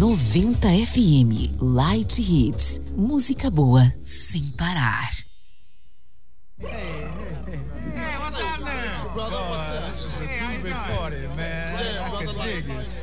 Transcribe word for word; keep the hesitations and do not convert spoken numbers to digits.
noventa F M, Light Hits, música boa sem parar. Hey, hey, hey, what's up now? Brother, what's up? This is a groovy party, man. Yeah, I can dig it.